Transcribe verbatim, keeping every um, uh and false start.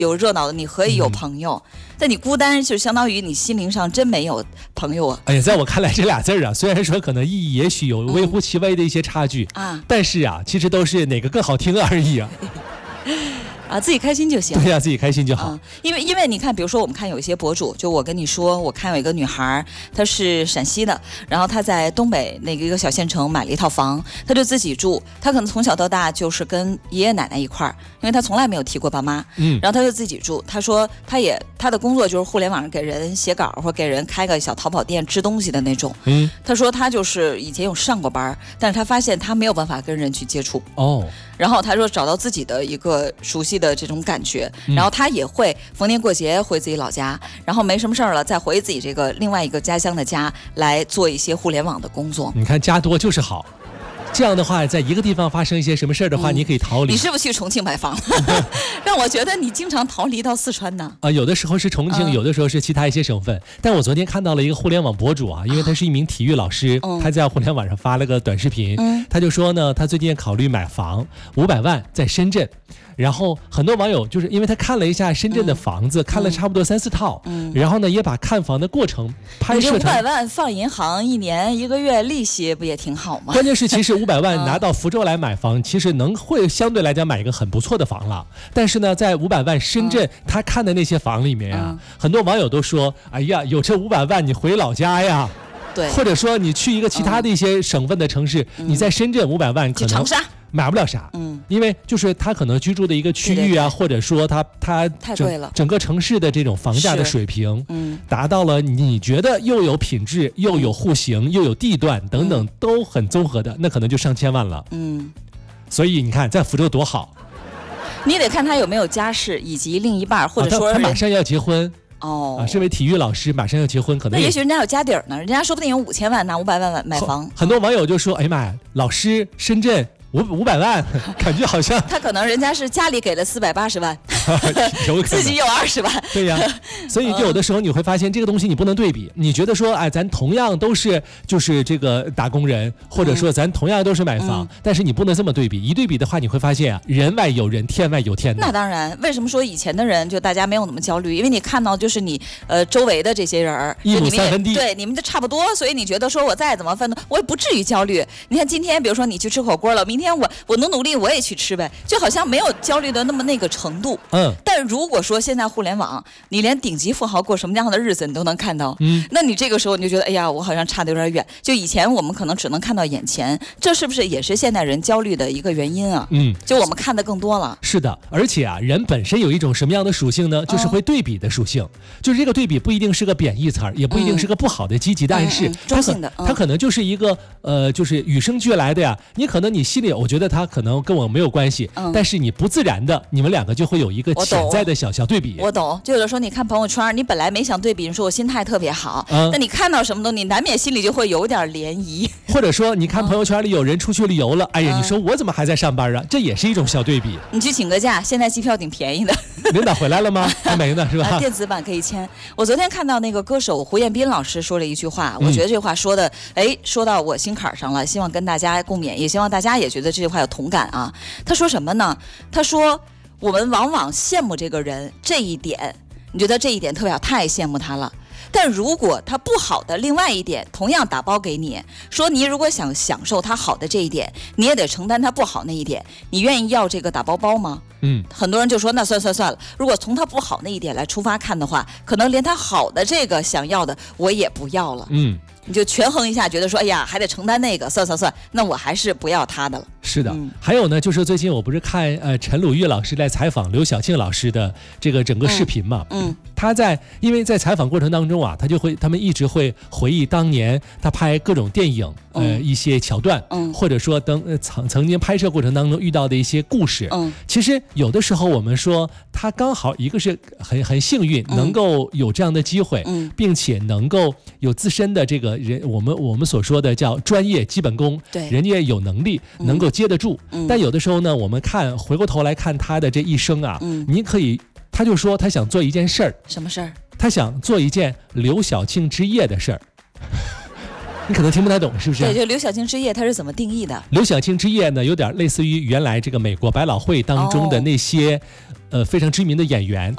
有热闹的，你可以有朋友，嗯、但你孤单就相当于你心灵上真没有朋友啊。 哎呀，在我看来这俩字儿啊，虽然说可能意义也许有微乎其微的一些差距、嗯、啊，但是啊，其实都是哪个更好听而已啊。 啊，自己开心就行。 对呀、啊，自己开心就好。 嗯、因为因为你看，比如说我们看有一些博主，就我跟你说，我看有一个女孩，她是陕西的，然后她在东北那个一个小县城买了一套房，她就自己住。她可能从小到大就是跟爷爷奶奶一块儿，因为她从来没有提过爸妈。嗯，然后她就自己住。她说她也她的工作就是互联网上给人写稿或给人开个小淘宝店支东西的那种。嗯，她说她就是以前有上过班，但是她发现她没有办法跟人去接触。哦，然后她说找到自己的一个熟悉的这种感觉，然后他也会逢年过节回自己老家，然后没什么事儿了再回自己这个另外一个家乡的家来做一些互联网的工作。 你看家多就是好，这样的话在一个地方发生一些什么事儿的话、嗯、你可以逃离。 你是不是去重庆买房让我觉得你经常逃离到四川呢？ 啊、呃，有的时候是重庆、嗯、有的时候是其他一些省份。但我昨天看到了一个互联网博主啊，因为他是一名体育老师、嗯、他在互联网上发了个短视频、嗯、他就说呢他最近考虑买房五百万在深圳，然后很多网友就是因为他看了一下深圳的房子、嗯、看了差不多三四套、嗯、然后呢也把看房的过程拍摄成。 五百万放银行一年一个月利息不也挺好吗？ 关键是其实五百万拿到福州来买房其实能会相对来讲买一个很不错的房了，但是呢在五百万深圳、嗯、他看的那些房里面啊、嗯、很多网友都说哎呀有这五百万你回老家呀， 对， 或者说你去一个其他的一些省份的城市、嗯、你在深圳五百万可能长沙买不了啥，嗯，因为就是他可能居住的一个区域啊，对对对，或者说他他太贵了， 整个城市的这种房价的水平，嗯，达到了你觉得又有品质又有户型、嗯、又有地段等等、嗯、都很综合的，那可能就上千万了，嗯，所以你看在福州多好， 你得看他有没有家室以及另一半，或者说、 啊、他, 他马上要结婚。 哦， 啊，身为体育老师，马上要结婚，可能那也许人家有家底儿呢，人家说不定有五千万拿五百万买房。 很多网友就说：“哎呀妈呀，老师深圳五五百万，感觉好像他可能人家是家里给了四百八十万，自己有二十万。 对呀，所以就有的时候你会发现这个东西你不能对比。你觉得说，哎，咱同样都是就是这个打工人，或者说咱同样都是买房，嗯、但是你不能这么对比。一对比的话，你会发现啊，人外有人，天外有天的。 那当然，为什么说以前的人就大家没有那么焦虑？因为你看到就是你呃周围的这些人一亩三分地， 对你们就差不多，所以你觉得说我再怎么奋斗，我也不至于焦虑。你看今天，比如说你去吃火锅了，明天我我能努力我也去吃呗，就好像没有焦虑的那么那个程度。嗯。但如果说现在互联网，你连顶级富豪过什么样的日子你都能看到，嗯，那你这个时候你就觉得，哎呀，我好像差的有点远。就以前我们可能只能看到眼前，这是不是也是现代人焦虑的一个原因啊？嗯，就我们看的更多了。 是的，而且啊，人本身有一种什么样的属性呢？就是会对比的属性。嗯、就是这个对比不一定是个贬义词儿，也不一定是个不好的积极的暗示， 嗯嗯、中性的， 它可、嗯、它可能就是一个呃，就是与生俱来的呀。你可能你心里，我觉得他可能跟我没有关系，嗯、但是你不自然的，你们两个就会有一个潜在的小小对比。 我懂，就有的时候你看朋友圈，你本来没想对比，你说我心态特别好，嗯、那你看到什么东西，你难免心里就会有点涟漪。 或者说，你看朋友圈里有人出去旅游了，嗯、哎呀，你说我怎么还在上班啊？这也是一种小对比。 你去请个假，现在机票挺便宜的。 领导回来了吗？还没呢，是吧？ 啊、电子版可以签。我昨天看到那个歌手胡彦斌老师说了一句话，我觉得这话说的，哎、嗯，说到我心坎上了，希望跟大家共勉，也希望大家也觉得这句话有同感啊。他说什么呢？他说我们往往羡慕这个人这一点，你觉得这一点特别好，太羡慕他了。但如果他不好的另外一点同样打包给你，说你如果想享受他好的这一点，你也得承担他不好那一点，你愿意要这个打包包吗？嗯，很多人就说那算算算了，如果从他不好那一点来出发看的话，可能连他好的这个想要的我也不要了。嗯，你就权衡一下，觉得说哎呀还得承担那个，算算算，那我还是不要他的了。 是的、嗯、还有呢，就是最近我不是看呃陈鲁豫老师在采访刘晓庆老师的这个整个视频嘛，嗯，嗯他在因为在采访过程当中啊，他就会他们一直会回忆当年他拍各种电影呃、嗯、一些桥段，嗯，或者说等呃曾曾经拍摄过程当中遇到的一些故事，嗯，其实有的时候我们说他刚好一个是很很幸运、嗯、能够有这样的机会，嗯，并且能够有自身的这个人我们我们所说的叫专业基本功， 对， 人家有能力、嗯、能够接得住、嗯、但有的时候呢我们看回过头来看他的这一生啊、嗯、你可以他就说他想做一件事儿， 什么事儿？ 他想做一件刘晓庆之夜的事儿。你可能听不太懂，是不是？ 对，就刘晓庆之夜它是怎么定义的？ 刘晓庆之夜呢有点类似于原来这个美国百老汇当中的那些、哦呃，非常知名的演员，